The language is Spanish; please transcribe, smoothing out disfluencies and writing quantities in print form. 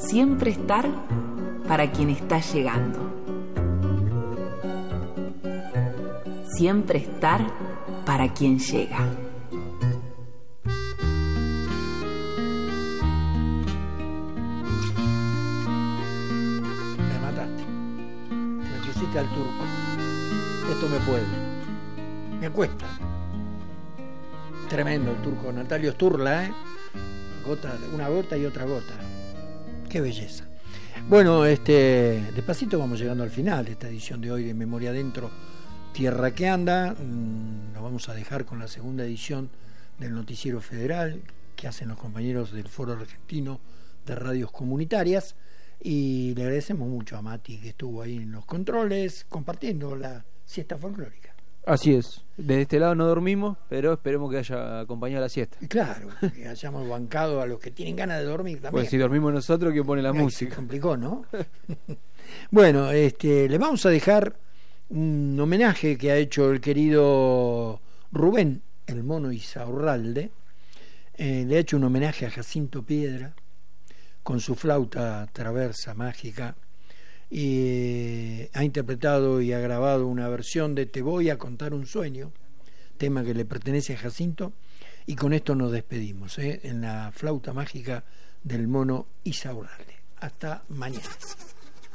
Siempre estar para quien está llegando. Siempre estar para quien llega. Me mataste. Me pusiste al turco. Esto me puede. Me cuesta. Tremendo el turco. Natalio Sturla, ¿eh? Una gota y otra gota. Qué belleza. Bueno, despacito vamos llegando al final de esta edición de hoy de Memoria Adentro, Tierra que Anda. Nos vamos a dejar con la segunda edición del Noticiero Federal que hacen los compañeros del Foro Argentino de Radios Comunitarias, y le agradecemos mucho a Mati, que estuvo ahí en los controles compartiendo la siesta folclórica. Así es, de este lado no dormimos, pero esperemos que haya acompañado la siesta. Claro, que hayamos bancado a los que tienen ganas de dormir también. Pues si dormimos nosotros, ¿quién pone la música? Se complicó, ¿no? Bueno, le vamos a dejar un homenaje que ha hecho el querido Rubén, el Mono Isaurralde. Le ha hecho un homenaje a Jacinto Piedra con su flauta traversa mágica, y ha interpretado y ha grabado una versión de Te voy a contar un sueño, tema que le pertenece a Jacinto, y con esto nos despedimos, en la flauta mágica del Mono Isaurralde. Hasta mañana.